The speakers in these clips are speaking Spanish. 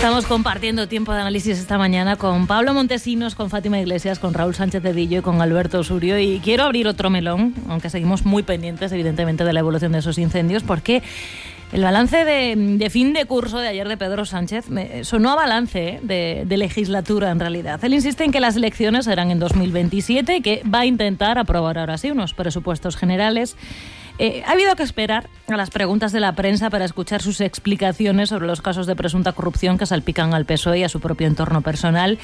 Estamos compartiendo tiempo de análisis esta mañana con Pablo Montesinos, con Fátima Iglesias, con Raúl Sánchez Cedillo y con Alberto Surio. Y quiero abrir otro melón, aunque seguimos muy pendientes, evidentemente, de la evolución de esos incendios, porque el balance de fin de curso de ayer de Pedro Sánchez sonó a balance de legislatura, en realidad. Él insiste en que las elecciones serán en 2027 y que va a intentar aprobar ahora sí unos presupuestos generales. Ha habido que esperar a las preguntas de la prensa para escuchar sus explicaciones sobre los casos de presunta corrupción que salpican al PSOE y a su propio entorno personal.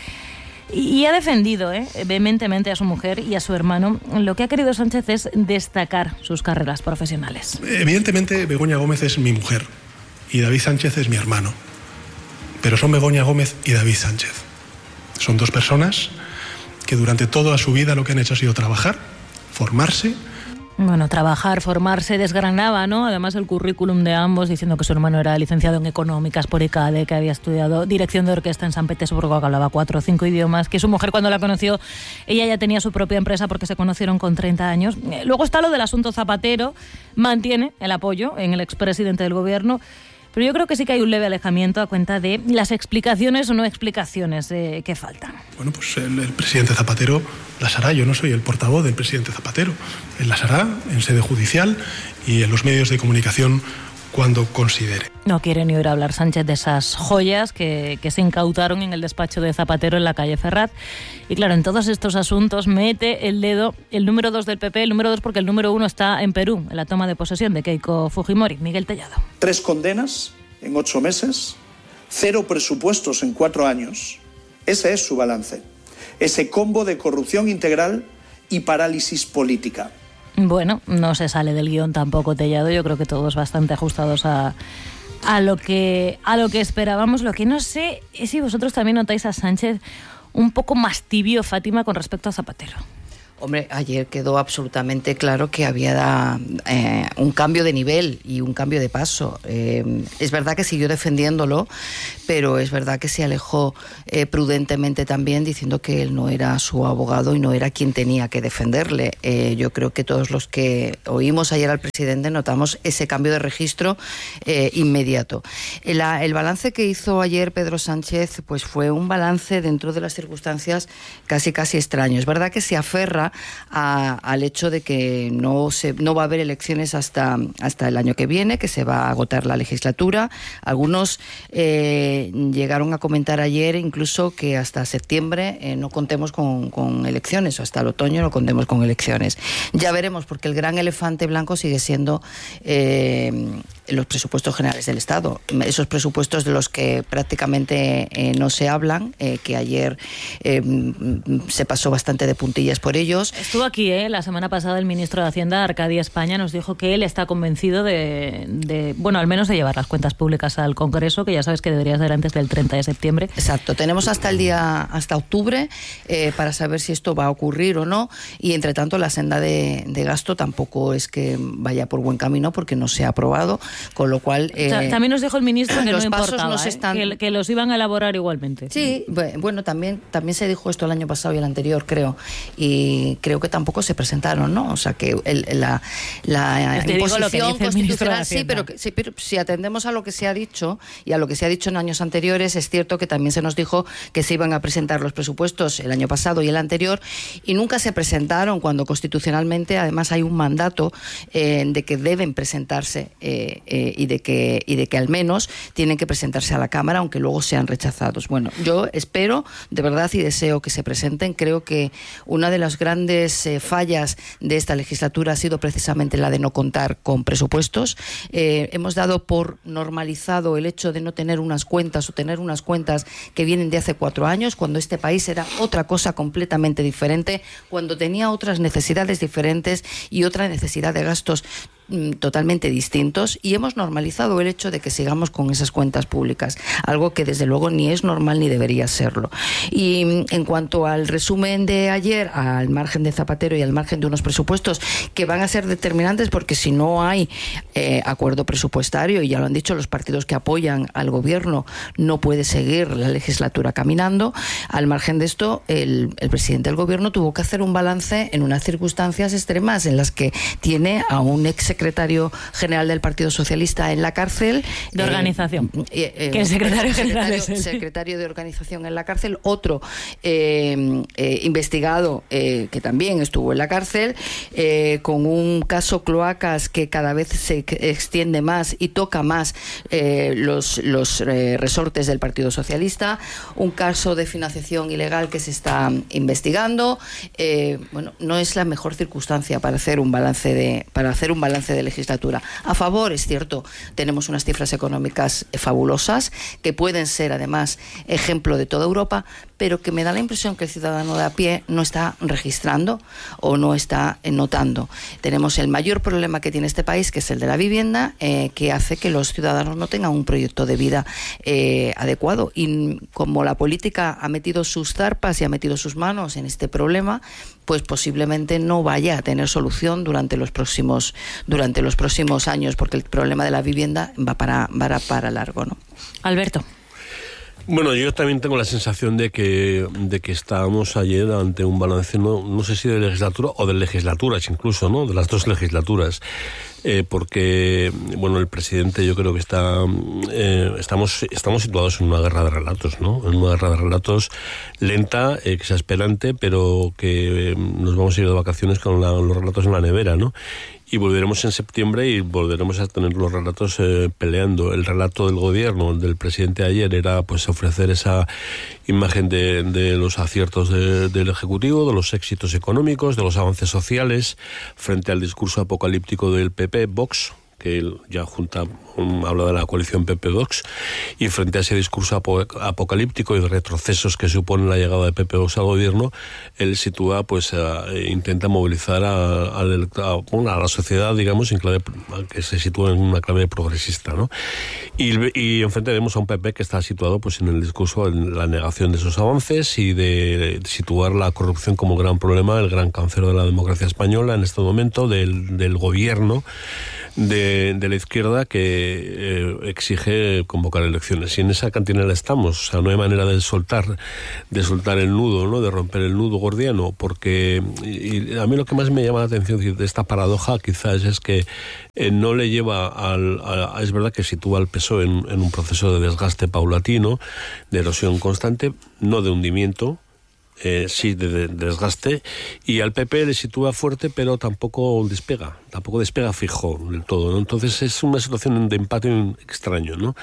Y ha defendido vehementemente a su mujer y a su hermano. Lo que ha querido Sánchez es destacar sus carreras profesionales. Evidentemente, Begoña Gómez es mi mujer y David Sánchez es mi hermano. Pero son Begoña Gómez y David Sánchez. Son dos personas que durante toda su vida lo que han hecho ha sido trabajar, formarse. Bueno, trabajar, formarse, desgranaba, ¿no? Además el currículum de ambos, diciendo que su hermano era licenciado en Económicas por ICADE, que había estudiado dirección de orquesta en San Petersburgo, que hablaba 4 o 5 idiomas, que su mujer cuando la conoció, ella ya tenía su propia empresa porque se conocieron con 30 años. Luego está lo del asunto Zapatero, mantiene el apoyo en el expresidente del gobierno, pero yo creo que sí que hay un leve alejamiento a cuenta de las explicaciones o no explicaciones que faltan. Bueno, pues el presidente Zapatero las hará. Yo no soy el portavoz del presidente Zapatero. Él las hará en sede judicial y en los medios de comunicación cuando considere. No quiere ni oír hablar Sánchez de esas joyas que se incautaron en el despacho de Zapatero en la calle Ferraz. Y claro, en todos estos asuntos mete el dedo el número 2 del PP, el número 2 porque el número 1 está en Perú, en la toma de posesión de Keiko Fujimori. Miguel Tellado. 3 condenas en 8 meses, 0 presupuestos en 4 años. Ese es su balance. Ese combo de corrupción integral y parálisis política. Bueno, no se sale del guión tampoco, Tellado. Yo creo que todos bastante ajustados a lo que esperábamos. Lo que no sé es si vosotros también notáis a Sánchez un poco más tibio, Fátima, con respecto a Zapatero. Hombre, ayer quedó absolutamente claro que había un cambio de nivel y un cambio de paso. Es verdad que siguió defendiéndolo, pero es verdad que se alejó prudentemente también, diciendo que él no era su abogado y no era quien tenía que defenderle. Yo creo que todos los que oímos ayer al presidente notamos ese cambio de registro inmediato. El balance que hizo ayer Pedro Sánchez pues fue un balance dentro de las circunstancias casi extraño. Es verdad que se aferra al hecho de que no va a haber elecciones hasta el año que viene, que se va a agotar la legislatura. Algunos llegaron a comentar ayer incluso que hasta septiembre no contemos con elecciones, o hasta el otoño no contemos con elecciones. Ya veremos, porque el gran elefante blanco sigue siendo los presupuestos generales del Estado. Esos presupuestos de los que prácticamente no se hablan, que ayer se pasó bastante de puntillas por ellos. Estuvo aquí la semana pasada el ministro de Hacienda, Arcadia España, nos dijo que él está convencido de bueno, al menos de llevar las cuentas públicas al Congreso, que ya sabes que debería ser antes del 30 de septiembre. Exacto, tenemos hasta octubre para saber si esto va a ocurrir o no, y entre tanto la senda de gasto tampoco es que vaya por buen camino porque no se ha aprobado, con lo cual... también nos dijo el ministro que los no pasos importaba, no se están... que los iban a elaborar igualmente. Sí, bueno, también se dijo esto el año pasado y el anterior, creo, y creo que tampoco se presentaron, ¿no? O sea, que la imposición constitucional, sí, pero si atendemos a lo que se ha dicho y a lo que se ha dicho en años anteriores, es cierto que también se nos dijo que se iban a presentar los presupuestos el año pasado y el anterior, y nunca se presentaron, cuando constitucionalmente además hay un mandato de que deben presentarse y de que al menos tienen que presentarse a la Cámara, aunque luego sean rechazados. Bueno, yo espero de verdad y deseo que se presenten. Creo que una de las grandes fallas de esta legislatura ha sido precisamente la de no contar con presupuestos. Hemos dado por normalizado el hecho de no tener unas cuentas o tener unas cuentas que vienen de hace 4 años, cuando este país era otra cosa completamente diferente, cuando tenía otras necesidades diferentes y otra necesidad de gastos totalmente distintos, y hemos normalizado el hecho de que sigamos con esas cuentas públicas, algo que desde luego ni es normal ni debería serlo. Y en cuanto al resumen de ayer, al margen de Zapatero y al margen de unos presupuestos que van a ser determinantes, porque si no hay acuerdo presupuestario, y ya lo han dicho los partidos que apoyan al gobierno, no puede seguir la legislatura caminando. Al margen de esto, el presidente del gobierno tuvo que hacer un balance en unas circunstancias extremas en las que tiene a un ex secretario general del Partido Socialista en la cárcel. De organización. Que el secretario general es el secretario de organización en la cárcel. Otro investigado que también estuvo en la cárcel, con un caso cloacas que cada vez se extiende más y toca más los resortes del Partido Socialista, un caso de financiación ilegal que se está investigando. Bueno, no es la mejor circunstancia para hacer un balance de legislatura. A favor, es cierto, tenemos unas cifras económicas fabulosas que pueden ser además ejemplo de toda Europa, pero que me da la impresión que el ciudadano de a pie no está registrando o no está notando. Tenemos el mayor problema que tiene este país, que es el de la vivienda, que hace que los ciudadanos no tengan un proyecto de vida adecuado. Y como la política ha metido sus zarpas y ha metido sus manos en este problema, pues posiblemente no vaya a tener solución durante los próximos años, porque el problema de la vivienda va para largo, ¿no? Alberto. Bueno, yo también tengo la sensación de que estábamos ayer ante un balance, no sé si de legislatura o de legislaturas incluso, ¿no? De las dos legislaturas. Porque, bueno, el presidente, yo creo que estamos situados en una guerra de relatos, ¿no? En una guerra de relatos lenta, exasperante, pero que nos vamos a ir de vacaciones con los relatos en la nevera, ¿no? Y volveremos en septiembre y volveremos a tener los relatos peleando. El relato del gobierno, del presidente ayer, era pues ofrecer esa imagen de los aciertos del Ejecutivo, de los éxitos económicos, de los avances sociales, frente al discurso apocalíptico del PP, Vox, que él ya habla de la coalición PP-Vox, y frente a ese discurso apocalíptico y de retrocesos que supone la llegada de PP-Vox al gobierno, él sitúa, pues intenta movilizar a la sociedad, digamos, en clave, que se sitúa en una clave progresista, ¿no? Y enfrente vemos a un PP que está situado pues en el discurso, en la negación de esos avances y de situar la corrupción como gran problema, el gran cáncer de la democracia española en este momento, del gobierno de la izquierda, que exige convocar elecciones. Y en esa cantinela estamos. O sea, no hay manera de soltar el nudo, ¿no? De romper el nudo gordiano, porque y a mí lo que más me llama la atención de esta paradoja quizás es que no le lleva es verdad que sitúa al PSOE en un proceso de desgaste paulatino, de erosión constante, no de hundimiento, sí de desgaste, y al PP le sitúa fuerte, pero tampoco despega fijo del todo, ¿no? Entonces es una situación de empate extraño, ¿no?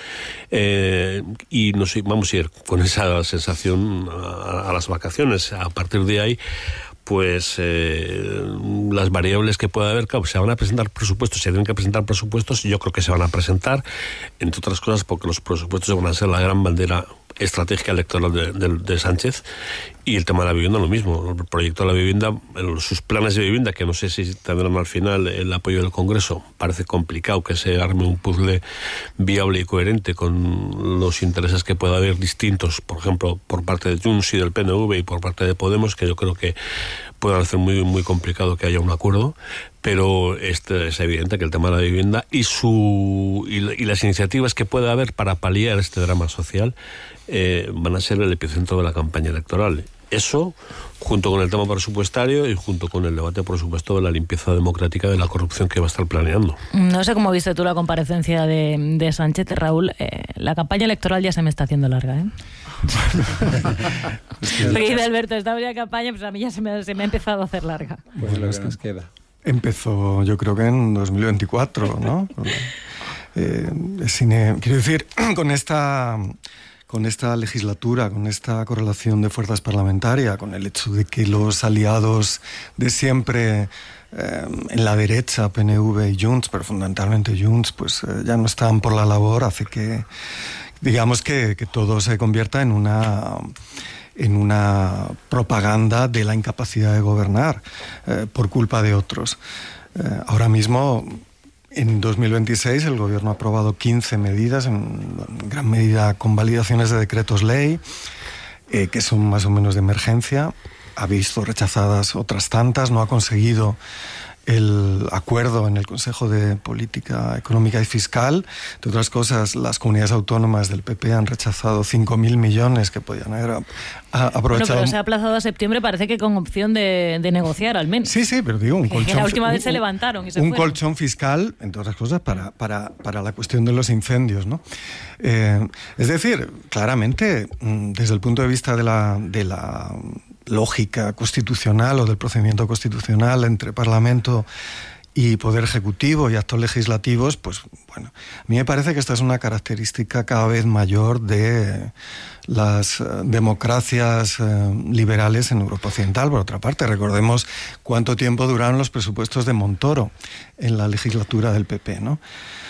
Y vamos a ir con esa sensación a las vacaciones. A partir de ahí, pues las variables que pueda haber, claro, se van a presentar presupuestos, se tienen que presentar presupuestos, y yo creo que se van a presentar, entre otras cosas porque los presupuestos van a ser la gran bandera estratégica electoral de Sánchez, y el tema de la vivienda lo mismo. El proyecto de la vivienda, sus planes de vivienda, que no sé si tendrán al final el apoyo del Congreso, parece complicado que se arme un puzzle viable y coherente con los intereses que pueda haber distintos, por ejemplo, por parte de Junts y del PNV y por parte de Podemos, que yo creo que puedan hacer muy, muy complicado que haya un acuerdo. Pero es evidente que el tema de la vivienda y las iniciativas que pueda haber para paliar este drama social van a ser el epicentro de la campaña electoral. Eso, junto con el tema presupuestario y junto con el debate, por supuesto, de la limpieza democrática de la corrupción que va a estar planeando. No sé cómo viste tú la comparecencia de Sánchez, Raúl. La campaña electoral ya se me está haciendo larga, ¿eh? Porque dice Alberto, esta ya campaña, pues a mí ya se me ha empezado a hacer larga. Pues lo que nos queda. Empezó, yo creo que en 2024, ¿no? Quiero decir, con esta legislatura, con esta correlación de fuerzas parlamentarias, con el hecho de que los aliados de siempre en la derecha, PNV y Junts, pero fundamentalmente Junts, pues ya no están por la labor, hace que, digamos, que todo se convierta en una propaganda de la incapacidad de gobernar por culpa de otros. Ahora mismo, en 2026, el Gobierno ha aprobado 15 medidas, en gran medida convalidaciones de decretos ley, que son más o menos de emergencia. Ha visto rechazadas otras tantas, no ha conseguido el acuerdo en el Consejo de Política Económica y Fiscal. Entre otras cosas, las comunidades autónomas del PP han rechazado 5.000 millones que podían haber aprovechado. Bueno, pero se ha aplazado a septiembre, parece que con opción de negociar al menos. Sí, pero digo, un colchón. La última vez se levantaron y se un fueron. Colchón fiscal, entre otras cosas, para la cuestión de los incendios, ¿no? Es decir, claramente, desde el punto de vista de la lógica constitucional o del procedimiento constitucional entre Parlamento y Poder Ejecutivo y actos legislativos, pues bueno, a mí me parece que esta es una característica cada vez mayor de las democracias liberales en Europa Occidental. Por otra parte, recordemos cuánto tiempo duraron los presupuestos de Montoro en la legislatura del PP, ¿no?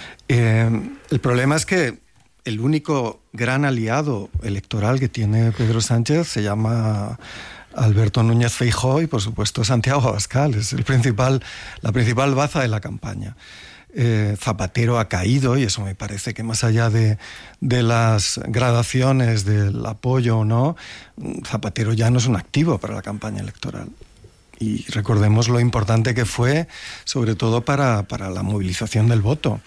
El problema es que el único gran aliado electoral que tiene Pedro Sánchez se llama Alberto Núñez Feijóo y, por supuesto, Santiago Abascal. Es la principal baza de la campaña. Zapatero ha caído, y eso me parece que más allá de las gradaciones del apoyo o no, Zapatero ya no es un activo para la campaña electoral. Y recordemos lo importante que fue, sobre todo para la movilización del voto.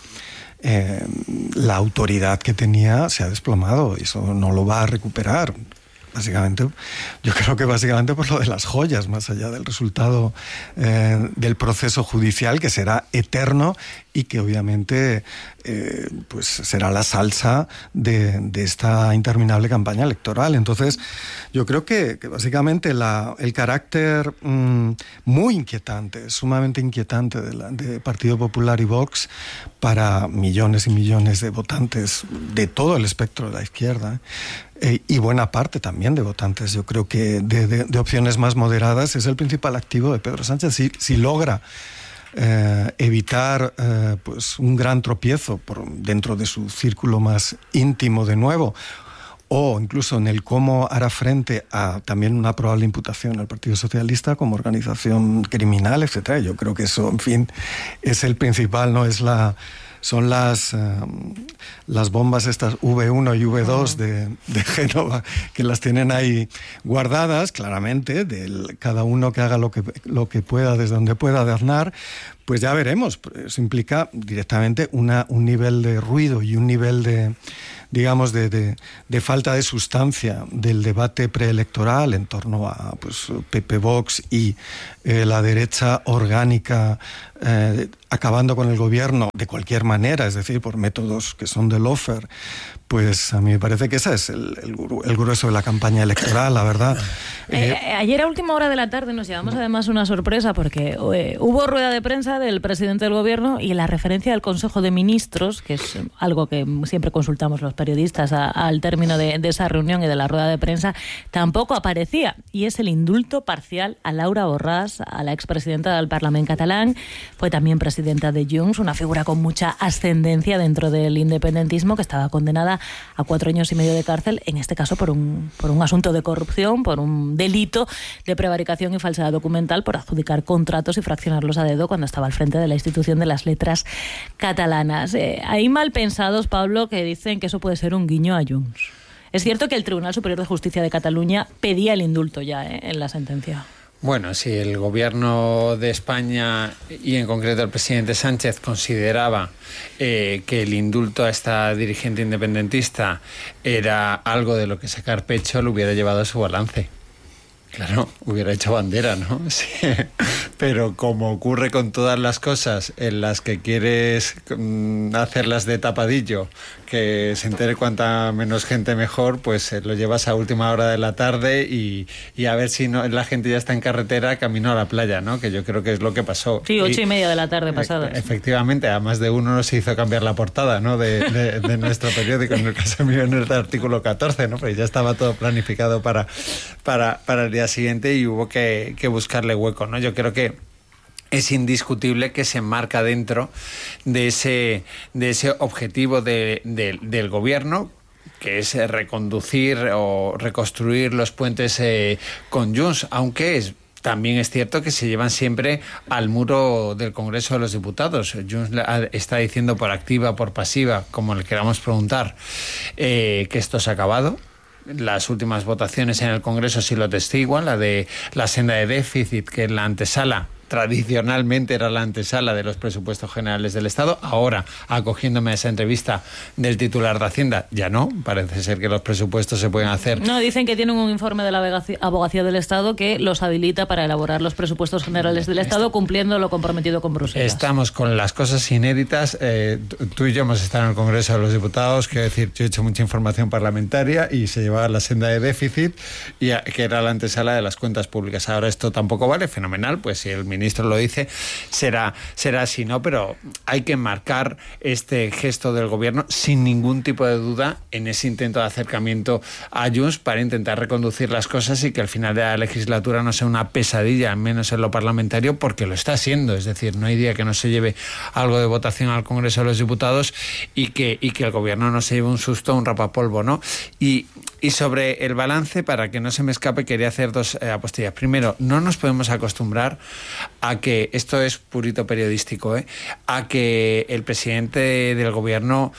La autoridad que tenía se ha desplomado y eso no lo va a recuperar. Básicamente, yo creo que básicamente por lo de las joyas, más allá del resultado del proceso judicial, que será eterno y que obviamente pues será la salsa de esta interminable campaña electoral. Entonces, yo creo que básicamente el carácter muy inquietante, sumamente inquietante de Partido Popular y Vox para millones y millones de votantes de todo el espectro de la izquierda, y buena parte también de votantes, yo creo que de opciones más moderadas, es el principal activo de Pedro Sánchez. Si logra evitar pues un gran tropiezo dentro de su círculo más íntimo de nuevo, o incluso en el cómo hará frente a también una probable imputación al Partido Socialista como organización criminal, etcétera. Yo creo que eso, en fin, es el principal, ¿no? Son las bombas estas V1 y V2 de Génova, que las tienen ahí guardadas, claramente, cada uno que haga lo que pueda, desde donde pueda, de Aznar. Pues ya veremos. Eso implica directamente un nivel de ruido y un nivel de falta de sustancia del debate preelectoral en torno a pues PP, Vox y la derecha orgánica acabando con el gobierno de cualquier manera, es decir, por métodos que son de lawfare. Pues a mí me parece que ese es el grueso de la campaña electoral, la verdad. Ayer a última hora de la tarde nos llevamos además una sorpresa porque hubo rueda de prensa del presidente del gobierno y la referencia del Consejo de Ministros, que es algo que siempre consultamos los periodistas al término de esa reunión y de la rueda de prensa, tampoco aparecía. Y es el indulto parcial a Laura Borràs, a la expresidenta del Parlament catalán, fue también presidenta de Junts, una figura con mucha ascendencia dentro del independentismo, que estaba condenada a 4 años y medio de cárcel, en este caso por un asunto de corrupción, por un delito de prevaricación y falsedad documental, por adjudicar contratos y fraccionarlos a dedo cuando estaba al frente de la institución de las letras catalanas. Hay mal pensados, Pablo, que dicen que eso puede ser un guiño a Junts. Es cierto que el Tribunal Superior de Justicia de Cataluña pedía el indulto ya en la sentencia. Bueno, si el gobierno de España y en concreto el presidente Sánchez consideraba que el indulto a esta dirigente independentista era algo de lo que sacar pecho, lo hubiera llevado a su balance. Claro, hubiera hecho bandera, ¿no? Sí. Pero como ocurre con todas las cosas en las que quieres hacerlas de tapadillo, que se entere cuanta menos gente mejor, pues lo llevas a última hora de la tarde y a ver si no, la gente ya está en carretera camino a la playa, ¿no? Que yo creo que es lo que pasó. Sí, 8:30 de la tarde pasada. Efectivamente, a más de uno nos hizo cambiar la portada, ¿no? de nuestro periódico, en el caso mío en el artículo 14, ¿no? Pero ya estaba todo planificado para el día siguiente y hubo que buscarle hueco, ¿no? Yo creo que es indiscutible que se enmarca dentro de ese objetivo del gobierno, que es reconducir o reconstruir los puentes con Junts, aunque también es cierto que se llevan siempre al muro del Congreso de los Diputados. Junts está diciendo por activa, por pasiva, como le queramos preguntar, que esto se ha acabado. Las últimas votaciones en el Congreso sí lo testiguan, la de la senda de déficit, que es la antesala tradicionalmente era la antesala de los presupuestos generales del Estado. Ahora, acogiéndome a esa entrevista del titular de Hacienda, ya no, parece ser que los presupuestos se pueden hacer. No, dicen que tienen un informe de la Abogacía del Estado que los habilita para elaborar los presupuestos generales del Estado, cumpliendo lo comprometido con Bruselas. Estamos con las cosas inéditas. Tú y yo hemos estado en el Congreso de los Diputados, quiero decir, yo he hecho mucha información parlamentaria y se llevaba la senda de déficit, que era la antesala de las cuentas públicas. Ahora esto tampoco vale, fenomenal, pues si el ministro lo dice, será así, ¿no? Pero hay que marcar este gesto del gobierno sin ningún tipo de duda en ese intento de acercamiento a Junts para intentar reconducir las cosas y que al final de la legislatura no sea una pesadilla, al menos en lo parlamentario, porque lo está siendo. Es decir, no hay día que no se lleve algo de votación al Congreso de los Diputados y que el gobierno no se lleve un susto, un rapapolvo, ¿no? Y sobre el balance, para que no se me escape, quería hacer dos apostillas. Primero, no nos podemos acostumbrar a que, esto es purito periodístico, a que el presidente del gobierno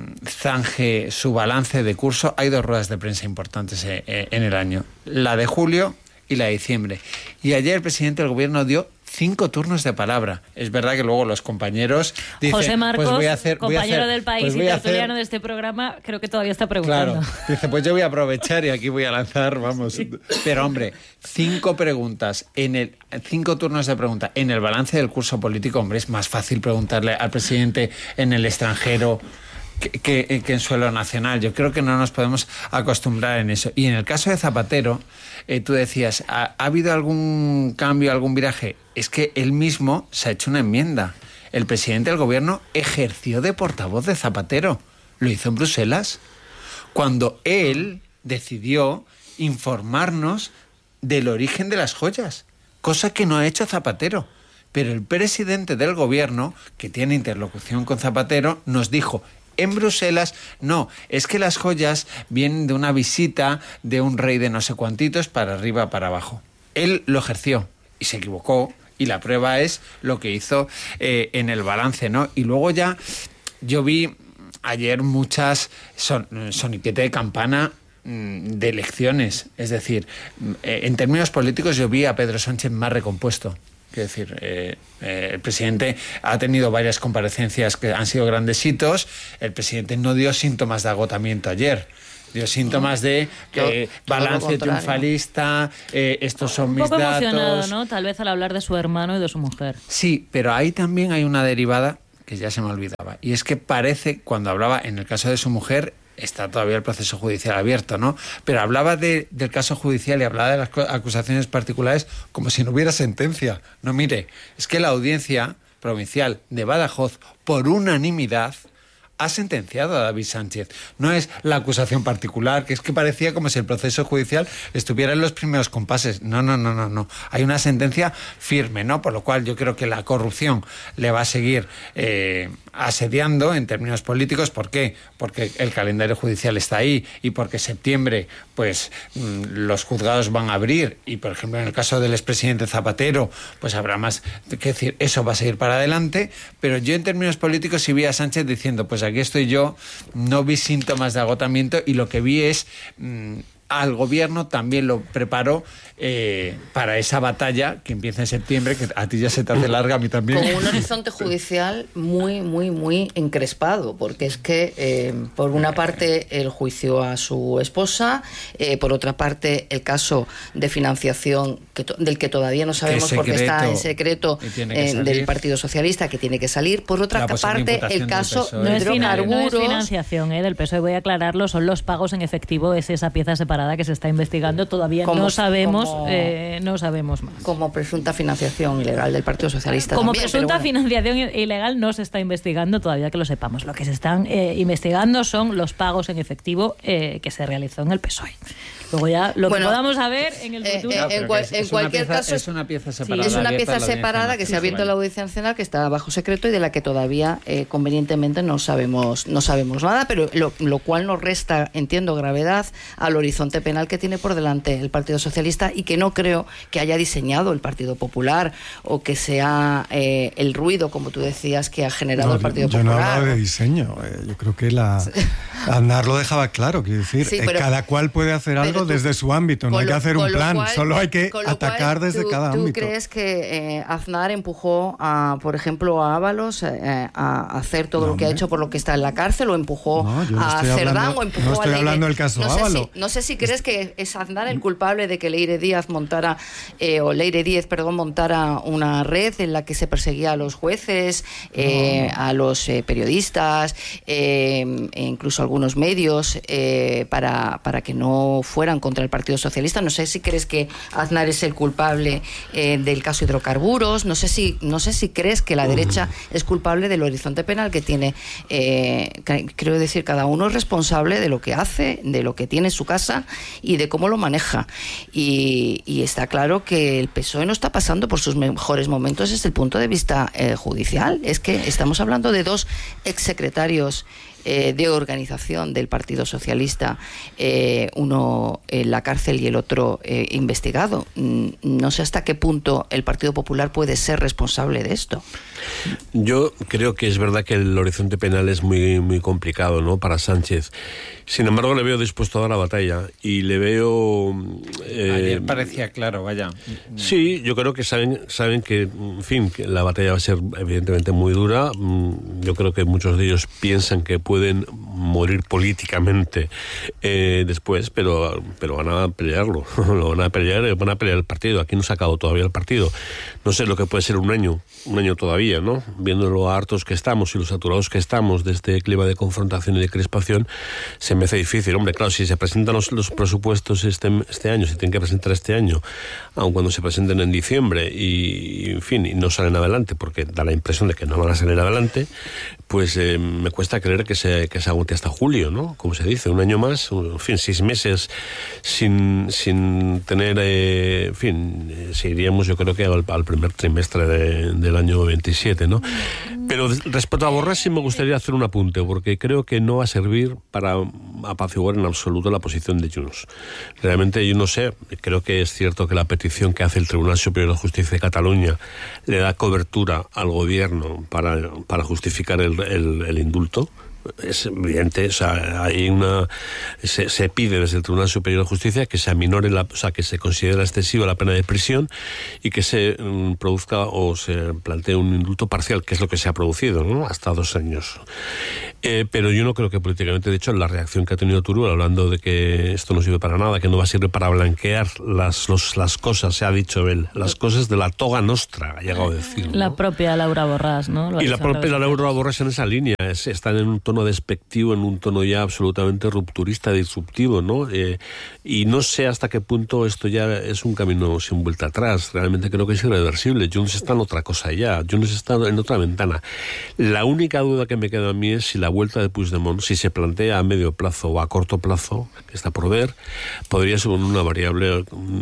zanje su balance de curso. Hay dos ruedas de prensa importantes en el año, la de julio y la de diciembre. Y ayer el presidente del gobierno dio 5 turnos de palabra. Es verdad que luego los compañeros dicen, José Marcos, pues compañero del País y tertuliano de este programa, creo que todavía está preguntando. Claro, dice, pues yo voy a aprovechar y aquí voy a lanzar, vamos. Sí. Pero hombre, 5 preguntas, 5 turnos de pregunta en el balance del curso político, hombre, es más fácil preguntarle al presidente en el extranjero que en suelo nacional. Yo creo que no nos podemos acostumbrar en eso. Y en el caso de Zapatero, tú decías, ¿ha habido algún cambio, algún viraje? Es que él mismo se ha hecho una enmienda. El presidente del gobierno ejerció de portavoz de Zapatero. Lo hizo en Bruselas, cuando él decidió informarnos del origen de las joyas, cosa que no ha hecho Zapatero. Pero el presidente del gobierno, que tiene interlocución con Zapatero, nos dijo en Bruselas, no, es que las joyas vienen de una visita de un rey de no sé cuantitos para arriba, para abajo. Él lo ejerció y se equivocó, y la prueba es lo que hizo en el balance, ¿no? Y luego ya yo vi ayer muchas soniquete de campana de elecciones. Es decir, en términos políticos yo vi a Pedro Sánchez más recompuesto. Es decir, el presidente ha tenido varias comparecencias que han sido grandes hitos. El presidente no dio síntomas de agotamiento ayer. Dio síntomas de balance triunfalista, estos son mis datos. Un poco emocionado, ¿no? Tal vez al hablar de su hermano y de su mujer. Sí, pero ahí también hay una derivada que ya se me olvidaba. Y es que parece, cuando hablaba en el caso de su mujer, está todavía el proceso judicial abierto, ¿no? Pero hablaba del caso judicial y hablaba de las acusaciones particulares como si no hubiera sentencia. No, mire, es que la audiencia provincial de Badajoz, por unanimidad, ha sentenciado a David Sánchez. No es la acusación particular, que es que parecía como si el proceso judicial estuviera en los primeros compases. No. Hay una sentencia firme, ¿no? Por lo cual yo creo que la corrupción le va a seguir asediando en términos políticos. ¿Por qué? Porque el calendario judicial está ahí y porque septiembre, pues, los juzgados van a abrir y, por ejemplo, en el caso del expresidente Zapatero, pues habrá más que decir. Eso va a seguir para adelante. Pero yo en términos políticos sí vi a Sánchez diciendo, pues aquí estoy yo, no vi síntomas de agotamiento y lo que vi es al gobierno también lo preparó para esa batalla que empieza en septiembre, que a ti ya se te hace larga, a mí también. Con un horizonte judicial muy encrespado, porque es que por una parte el juicio a su esposa, por otra parte el caso de financiación del que todavía no sabemos porque está en secreto del Partido Socialista, que tiene que salir, por otra parte el caso de hidrocarburos. No es financiación del PSOE, voy a aclararlo, son los pagos en efectivo, es esa pieza separada que se está investigando, todavía no sabemos más. Como presunta financiación ilegal del Partido Socialista. Como también, presunta financiación ilegal no se está investigando todavía, que lo sepamos. Lo que se están investigando son los pagos en efectivo que se realizó en el PSOE. Luego ya lo que podamos saber en el futuro. En cualquier caso es una pieza separada. Es una pieza separada que se ha abierto en la Audiencia Nacional, que está bajo secreto y de la que todavía convenientemente no sabemos nada, pero lo cual nos resta, entiendo, gravedad al horizonte horizonte penal que tiene por delante el Partido Socialista y que no creo que haya diseñado el Partido Popular o que sea el ruido, como tú decías, que ha generado el Partido Popular. Yo no hablaba de diseño. Yo creo que Aznar lo dejaba claro. Quiero decir, cada cual puede hacer algo desde su ámbito. No hay que hacer un plan. Solo hay que atacar desde cada ámbito. ¿Tú crees que Aznar empujó, por ejemplo, a Ábalos a hacer todo lo que ha hecho por lo que está en la cárcel, o empujó a Cerdán, o empujó a Leire? No estoy hablando del caso Ábalos. No sé si crees que es Aznar el culpable de que Leire Díez montara una red en la que se perseguía a los jueces, a los periodistas, e incluso a algunos medios, para que no fueran contra el Partido Socialista. No sé si crees que Aznar es el culpable del caso hidrocarburos. No sé si crees que la derecha es culpable del horizonte penal que tiene. Quiero decir, cada uno es responsable de lo que hace, de lo que tiene en su casa y de cómo lo maneja. Y está claro que el PSOE no está pasando por sus mejores momentos desde el punto de vista judicial. Es que estamos hablando de dos exsecretarios de organización del Partido Socialista, uno en la cárcel y el otro investigado. No sé hasta qué punto el Partido Popular puede ser responsable de esto. Yo creo que es verdad que el horizonte penal es muy, muy complicado, ¿no?, para Sánchez. Sin embargo, le veo dispuesto a dar la batalla y le veo... Ayer parecía claro, vaya. Sí, yo creo que saben que, en fin, que la batalla va a ser evidentemente muy dura. Yo creo que muchos de ellos piensan que pueden morir políticamente después, pero van a pelearlo. Lo van a pelear el partido. Aquí no se ha acabado todavía el partido. No sé lo que puede ser un año todavía, ¿no? Viendo lo hartos que estamos y lo saturados que estamos de este clima de confrontación y de crispación, se me hace difícil. Hombre, claro, si se presentan los presupuestos este año, se tienen que presentar este año, aun cuando se presenten en diciembre y en fin, y no salen adelante, porque da la impresión de que no van a salir adelante, pues me cuesta creer que se agote hasta julio, ¿no? Como se dice, un año más, en fin, 6 meses sin tener, en fin, seguiríamos yo creo que al primer trimestre del año 27, ¿no? Pero respecto a Borràs sí me gustaría hacer un apunte, porque creo que no va a servir para apaciguar en absoluto la posición de Junts. Realmente yo no sé, creo que es cierto que la petición que hace el Tribunal Superior de Justicia de Cataluña le da cobertura al gobierno para justificar el indulto. Es evidente, o sea, se pide desde el Tribunal Superior de Justicia que se aminore que se considere excesiva la pena de prisión y que se produzca o se plantee un indulto parcial, que es lo que se ha producido, ¿no?, hasta 2 años. Pero yo no creo que políticamente, de hecho, la reacción que ha tenido Turull hablando de que esto no sirve para nada, que no va a servir para blanquear las cosas, se ha dicho él, las cosas de la toga nostra, ha llegado a decir, ¿no? La propia Laura Borràs, ¿no? Y la propia Laura Borràs en esa línea, están en un tono despectivo, en un tono ya absolutamente rupturista, disruptivo, ¿no? Y no sé hasta qué punto esto ya es un camino sin vuelta atrás. Realmente creo que es irreversible. Junts está en otra cosa ya. Junts está en otra ventana. La única duda que me queda a mí es si la vuelta de Puigdemont, si se plantea a medio plazo o a corto plazo, que está por ver, podría ser una variable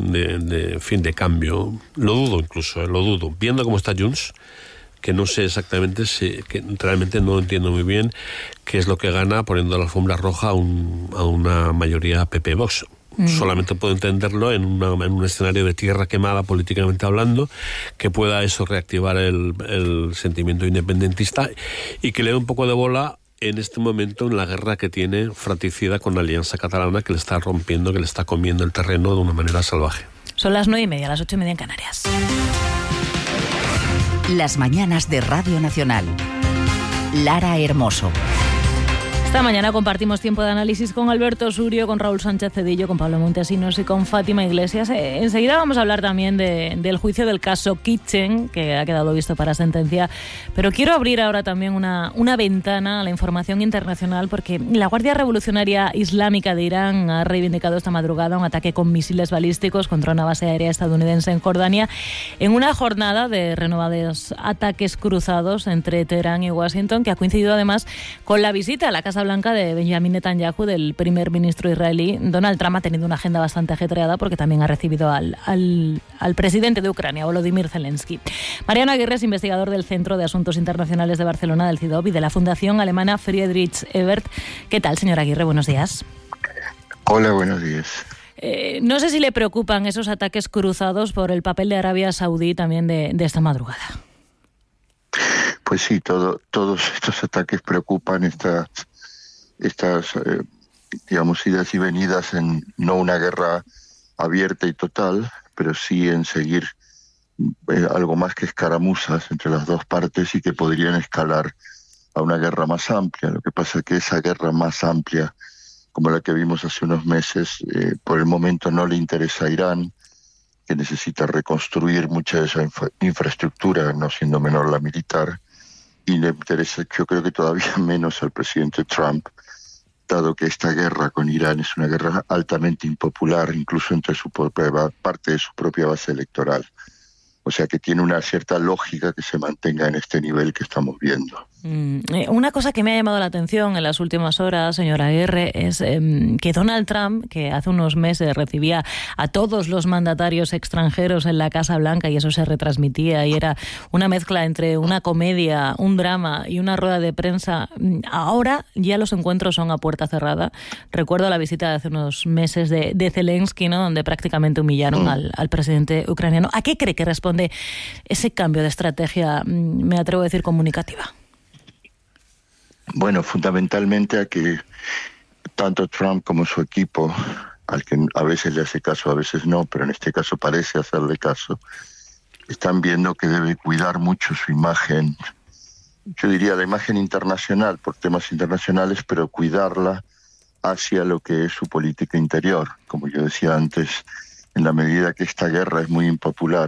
de cambio. Lo dudo incluso, lo dudo. Viendo cómo está Junts, que no sé exactamente, que realmente no entiendo muy bien qué es lo que gana poniendo la alfombra roja a una mayoría PP-Vox. Solamente puedo entenderlo en un escenario de tierra quemada políticamente hablando, que pueda eso reactivar el sentimiento independentista y que le dé un poco de bola en este momento en la guerra que tiene fratricida con la Alianza Catalana, que le está rompiendo, que le está comiendo el terreno de una manera salvaje. Son las 9:30, las 8:30 en Canarias. Las mañanas de Radio Nacional. Lara Hermoso. Esta mañana compartimos tiempo de análisis con Alberto Surio, con Raúl Sánchez Cedillo, con Pablo Montesinos y con Fátima Iglesias. Enseguida vamos a hablar también del juicio del caso Kitchen, que ha quedado visto para sentencia. Pero quiero abrir ahora también una ventana a la información internacional, porque la Guardia Revolucionaria Islámica de Irán ha reivindicado esta madrugada un ataque con misiles balísticos contra una base aérea estadounidense en Jordania, en una jornada de renovados ataques cruzados entre Teherán y Washington, que ha coincidido además con la visita a la Casa Blanca de Benjamin Netanyahu, del primer ministro israelí. Donald Trump ha tenido una agenda bastante ajetreada porque también ha recibido al presidente de Ucrania, Volodymyr Zelensky. Mariano Aguirre es investigador del Centro de Asuntos Internacionales de Barcelona, del CIDOB, y de la Fundación Alemana Friedrich Ebert. ¿Qué tal, señor Aguirre? Buenos días. Hola, buenos días. No sé si le preocupan esos ataques cruzados por el papel de Arabia Saudí también de esta madrugada. Pues sí, todos estos ataques preocupan, estas digamos, idas y venidas en no una guerra abierta y total, pero sí en seguir algo más que escaramuzas entre las dos partes y que podrían escalar a una guerra más amplia. Lo que pasa es que esa guerra más amplia, como la que vimos hace unos meses, por el momento no le interesa a Irán, que necesita reconstruir mucha de esa infraestructura, no siendo menor la militar, y le interesa, yo creo que todavía menos al presidente Trump, dado que esta guerra con Irán es una guerra altamente impopular, incluso entre parte de su propia base electoral. O sea que tiene una cierta lógica que se mantenga en este nivel que estamos viendo. Una cosa que me ha llamado la atención en las últimas horas, señora Aguirre, es que Donald Trump, que hace unos meses recibía a todos los mandatarios extranjeros en la Casa Blanca y eso se retransmitía y era una mezcla entre una comedia, un drama y una rueda de prensa, ahora ya los encuentros son a puerta cerrada. Recuerdo la visita de hace unos meses de Zelensky, ¿no?, donde prácticamente humillaron al presidente ucraniano. ¿A qué cree que responde ese cambio de estrategia, me atrevo a decir, comunicativa? Bueno, fundamentalmente a que tanto Trump como su equipo, al que a veces le hace caso, a veces no, pero en este caso parece hacerle caso, están viendo que debe cuidar mucho su imagen, yo diría la imagen internacional, por temas internacionales, pero cuidarla hacia lo que es su política interior. Como yo decía antes, en la medida que esta guerra es muy impopular,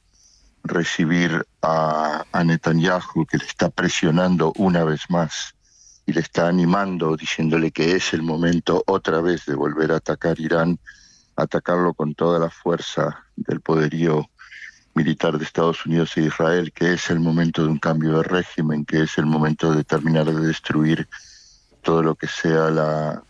recibir a Netanyahu, que le está presionando una vez más y le está animando, diciéndole que es el momento otra vez de volver a atacar Irán, atacarlo con toda la fuerza del poderío militar de Estados Unidos e Israel, que es el momento de un cambio de régimen, que es el momento de terminar de destruir todo lo que sea la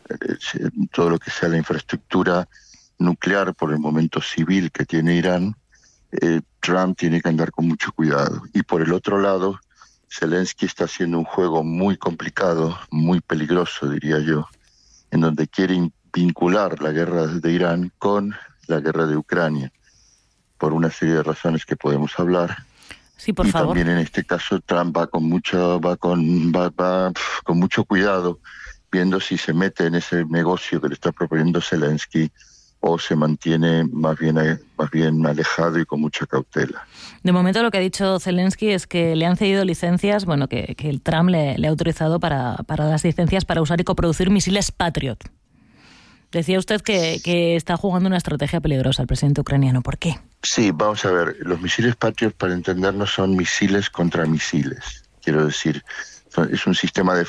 infraestructura nuclear, por el momento civil, que tiene Irán. Trump tiene que andar con mucho cuidado. Y por el otro lado, Zelensky está haciendo un juego muy complicado, muy peligroso, diría yo, en donde quiere vincular la guerra de Irán con la guerra de Ucrania, por una serie de razones que podemos hablar. Sí, por favor. También en este caso Trump va con mucho cuidado, viendo si se mete en ese negocio que le está proponiendo Zelensky o se mantiene más bien alejado y con mucha cautela. De momento lo que ha dicho Zelensky es que le han cedido licencias, bueno, que el Trump le ha autorizado para las licencias para usar y coproducir misiles Patriot. Decía usted que está jugando una estrategia peligrosa el presidente ucraniano. ¿Por qué? Sí, vamos a ver. Los misiles Patriot, para entendernos, son misiles contra misiles. Quiero decir, es un sistema de